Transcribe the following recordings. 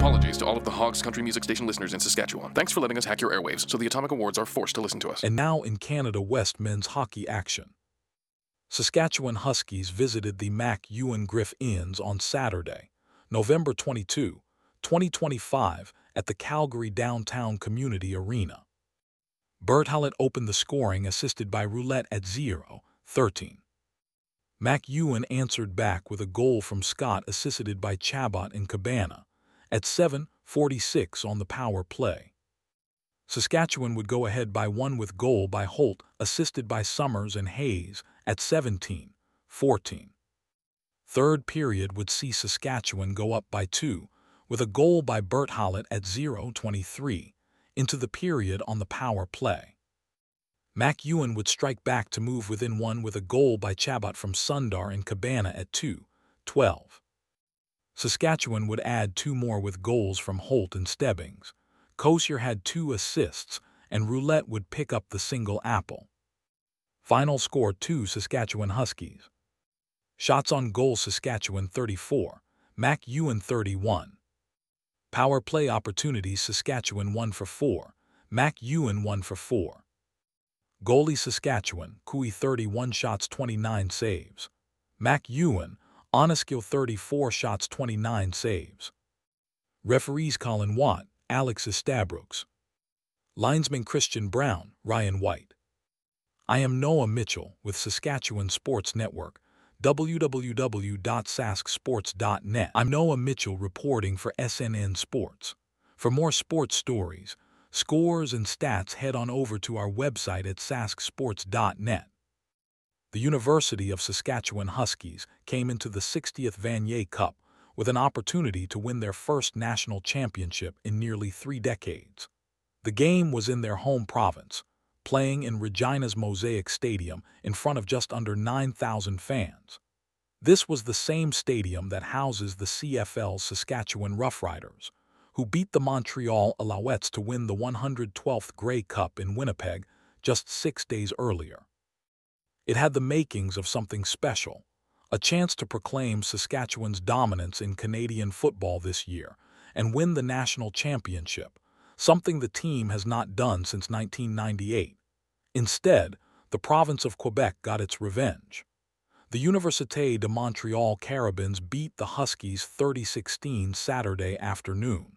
Apologies to all of the Hogs Country Music Station listeners in Saskatchewan. Thanks for letting us hack your airwaves so the Atomic Awards are forced to listen to us. And now in Canada West men's hockey action. Saskatchewan Huskies visited the Mac Ewan Griff Inns on Saturday, November 22, 2025, at the Calgary Downtown Community Arena. Bert Hallett opened the scoring, assisted by Roulette at 0-13. Mac Ewan answered back with a goal from Scott, assisted by Chabot and Cabana, at 7:46 on the power play. Saskatchewan would go ahead by 1 with goal by Holt, assisted by Summers and Hayes, at 17-14. Third period would see Saskatchewan go up by 2, with a goal by Bert Hallett at 0:23, into the period on the power play. Mac Ewan would strike back to move within 1 with a goal by Chabot from Sundar and Cabana at 2:12. Saskatchewan would add 2 more with goals from Holt and Stebbings. Kosier had 2 assists, and Roulette would pick up the single apple. Final score 2 Saskatchewan Huskies. Shots on goal Saskatchewan 34, Mac Ewan 31. Power play opportunities Saskatchewan 1 for 4, Mac Ewan 1 for 4. Goalie Saskatchewan, Cooey 31 shots 29 saves. Mac Ewan, Oneskill 34 shots 29 saves. Referees Colin Watt, Alex Estabrooks. Linesman Christian Brown, Ryan White. I am Noah Mitchell with Saskatchewan Sports Network, www.sasksports.net. I'm Noah Mitchell reporting for SNN Sports. For more sports stories, scores, and stats, head on over to our website at sasksports.net. The University of Saskatchewan Huskies came into the 60th Vanier Cup with an opportunity to win their first national championship in nearly 3 decades. The game was in their home province, playing in Regina's Mosaic Stadium in front of just under 9,000 fans. This was the same stadium that houses the CFL's Saskatchewan Roughriders, who beat the Montreal Alouettes to win the 112th Grey Cup in Winnipeg just 6 days earlier. It had the makings of something special, a chance to proclaim Saskatchewan's dominance in Canadian football this year and win the national championship, something the team has not done since 1998. Instead, the province of Quebec got its revenge. The Université de Montréal Carabins beat the Huskies 30-16 Saturday afternoon.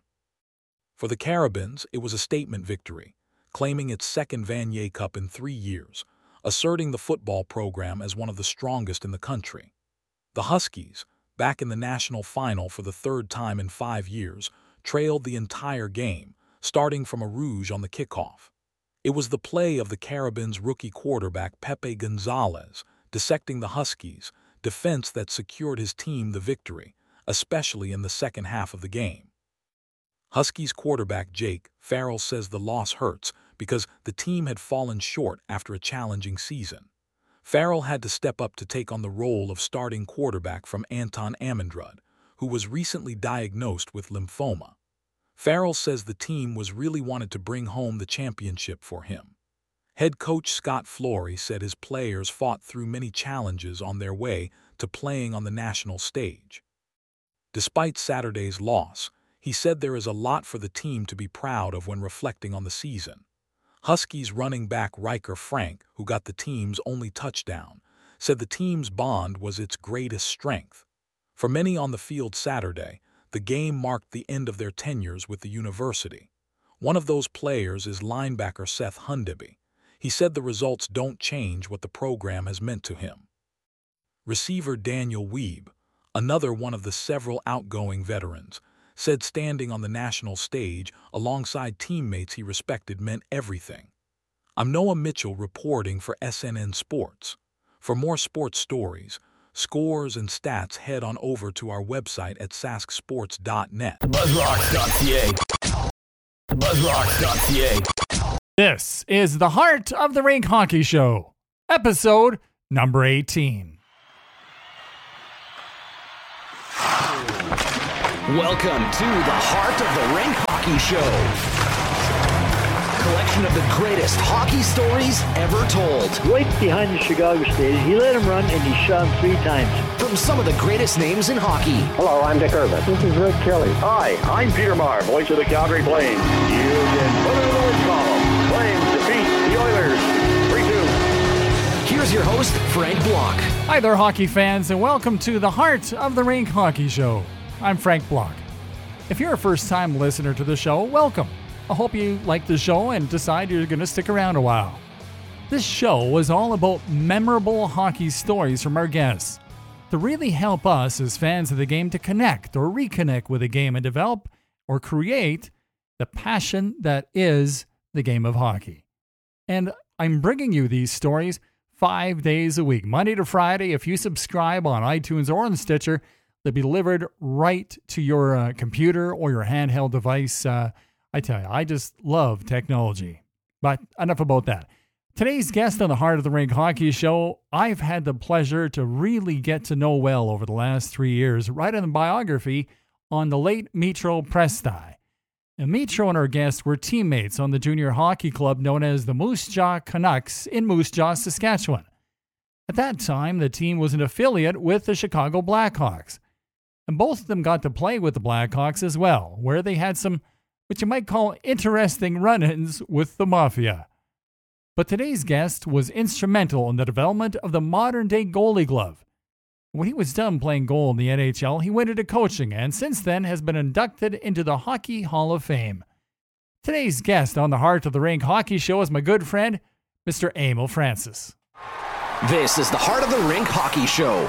For the Carabins, it was a statement victory, claiming its second Vanier Cup in 3 years, asserting the football program as one of the strongest in the country. The Huskies, back in the national final for the 3rd time in 5 years, trailed the entire game, starting from a rouge on the kickoff. It was the play of the Carabins' rookie quarterback Pepe Gonzalez, dissecting the Huskies' defense that secured his team the victory, especially in the second half of the game. Huskies quarterback Jake Farrell says the loss hurts because the team had fallen short after a challenging season. Farrell had to step up to take on the role of starting quarterback from Anton Ammandrad, who was recently diagnosed with lymphoma. Farrell says the team was really wanted to bring home the championship for him. Head coach Scott Flory said his players fought through many challenges on their way to playing on the national stage. Despite Saturday's loss, he said there is a lot for the team to be proud of when reflecting on the season. Huskies running back Riker Frank, who got the team's only touchdown, said the team's bond was its greatest strength. For many on the field Saturday, the game marked the end of their tenures with the university. One of those players is linebacker Seth Hundeby. He said the results don't change what the program has meant to him. Receiver Daniel Weeb, another one of the several outgoing veterans, said standing on the national stage alongside teammates he respected meant everything. I'm Noah Mitchell reporting for SNN Sports. For more sports stories, scores, and stats, head on over to our website at sasksports.net. Buzzrocks.ca. Buzzrocks.ca. This is the Heart of the Rink Hockey Show, episode number 18. Welcome to the Heart of the Rink Hockey Show. selection of the greatest hockey stories ever told. Right behind the Chicago Stadium, he let him run and he shot him 3 times. From some of the greatest names in hockey. Hello, I'm Dick Irvin. This is Rick Kelly. Hi, I'm Peter Maher, voice of the Calgary Flames. You can put it in the win column. Flames defeat the Oilers 3-2. Here's your host, Frank Block. Hi there, hockey fans, and welcome to the Heart of the Rink Hockey Show. I'm Frank Block. If you're a first-time listener to the show, welcome. I hope you like the show and decide you're going to stick around a while. This show is all about memorable hockey stories from our guests to really help us as fans of the game to connect or reconnect with the game and develop or create the passion that is the game of hockey. And I'm bringing you these stories 5 days a week, Monday to Friday. If you subscribe on iTunes or on Stitcher, they'll be delivered right to your computer or your handheld device. I tell you, I just love technology. But enough about that. Today's guest on the Heart of the Rink Hockey Show, I've had the pleasure to really get to know well over the last 3 years, writing a biography on the late Mitro Presti. And Mitro and our guest were teammates on the junior hockey club known as the Moose Jaw Canucks in Moose Jaw, Saskatchewan. At that time, the team was an affiliate with the Chicago Blackhawks. And both of them got to play with the Blackhawks as well, where they had some, what you might call, interesting run-ins with the Mafia. But today's guest was instrumental in the development of the modern-day goalie glove. When he was done playing goal in the NHL, he went into coaching and since then has been inducted into the Hockey Hall of Fame. Today's guest on the Heart of the Rink Hockey Show is my good friend, Mr. Emil Francis. This is the Heart of the Rink Hockey Show.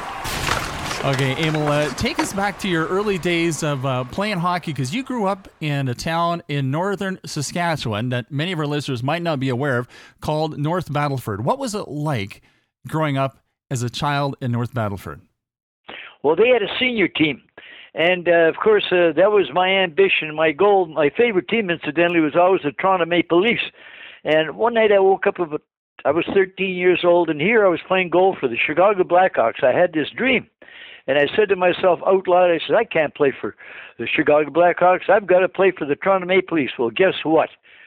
Okay, Emil, take us back to your early days of playing hockey, because you grew up in a town in northern Saskatchewan that many of our listeners might not be aware of, called North Battleford. What was it like growing up as a child in North Battleford? Well, they had a senior team. And, of course, that was my ambition, my goal. My favorite team, incidentally, was always the Toronto Maple Leafs. And one night I woke up, I was 13 years old, and here I was playing goal for the Chicago Blackhawks. I had this dream. And I said to myself out loud, I said, I can't play for the Chicago Blackhawks. I've got to play for the Toronto Maple Leafs. Well, guess what?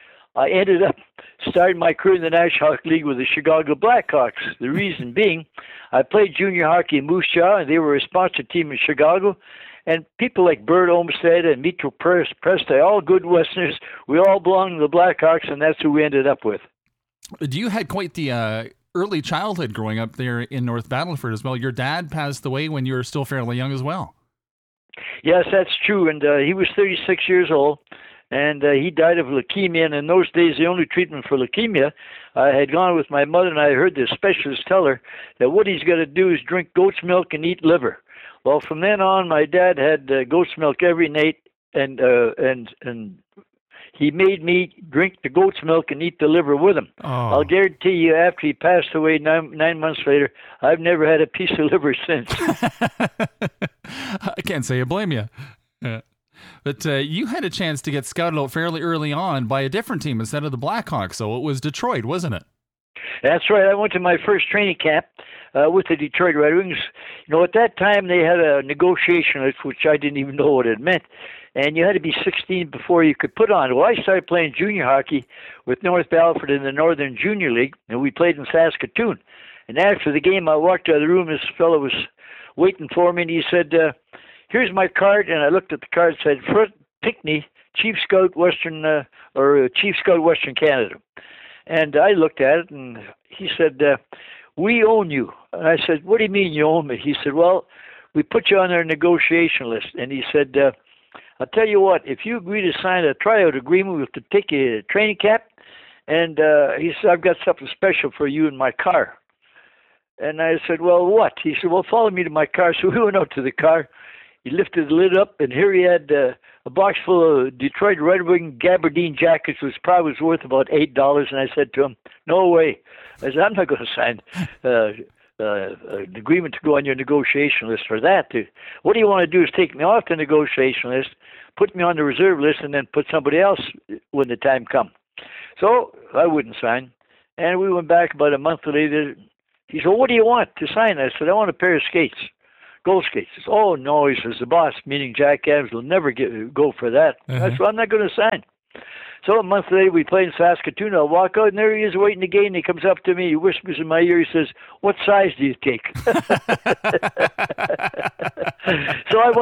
I ended up starting my career in the National Hockey League with the Chicago Blackhawks. The reason being, I played junior hockey in Moose Jaw, and they were a sponsored team in Chicago. And people like Bert Olmsted and Mitro Presti, all good Westerners, we all belonged to the Blackhawks, and that's who we ended up with. You had quite the early childhood growing up there in North Battleford as well. Your dad passed away when you were still fairly young as well. Yes, that's true. And he was 36 years old, and he died of leukemia. And in those days, the only treatment for leukemia, I had gone with my mother, and I heard the specialist tell her that what he's got to do is drink goat's milk and eat liver. Well, from then on, my dad had goat's milk every night, and he made me drink the goat's milk and eat the liver with him. Oh. I'll guarantee you, after he passed away 9 months later, I've never had a piece of liver since. I can't say I blame you. Yeah. But you had a chance to get scouted out fairly early on by a different team instead of the Blackhawks, so it was Detroit, wasn't it? That's right. I went to my first training camp with the Detroit Red Wings. You know, at that time, they had a negotiation list, which I didn't even know what it meant. And you had to be 16 before you could put on. Well, I started playing junior hockey with North Battleford in the Northern Junior League, and we played in Saskatoon. And after the game, I walked out of the room. This fellow was waiting for me, and he said, here's my card. And I looked at the card and said, Fred Pinckney, Chief Scout Western Canada. And I looked at it, and he said, we own you. And I said, what do you mean you own me? He said, well, we put you on our negotiation list. And he said, I'll tell you what, if you agree to sign a tryout agreement, we have to take you to training camp. And he said, I've got something special for you in my car. And I said, well, what? He said, well, follow me to my car. So we went out to the car. He lifted the lid up, and here he had a box full of Detroit Red Wing gabardine jackets, which probably was worth about $8. And I said to him, no way. I said, I'm not going to sign an agreement to go on your negotiation list for that. What do you want to do is take me off the negotiation list, put me on the reserve list, and then put somebody else when the time comes. So I wouldn't sign. And we went back about a month later. He said, what do you want to sign? I said, I want a pair of skates. Goal skates. He says, oh, no, he says, the boss, meaning Jack Adams, will never go for that. I said, I'm not going to sign. So a month later, we play in Saskatoon. I walk out, and there he is waiting the game. He comes up to me. He whispers in my ear. He says, "What size do you take?" So I